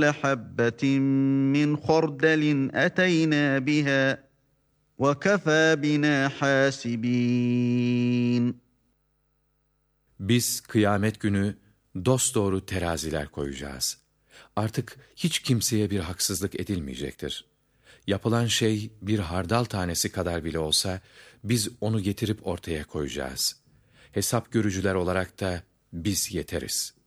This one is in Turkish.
حَبَّةٍ مِّنْ خَرْدَلٍ أَتَيْنَا بِهَا وَكَفَى بِنَا حَاسِبِينَ. Biz kıyamet günü dosdoğru teraziler koyacağız. Artık hiç kimseye bir haksızlık edilmeyecektir. Yapılan şey bir hardal tanesi kadar bile olsa biz onu getirip ortaya koyacağız. Hesap görücüler olarak da biz yeteriz.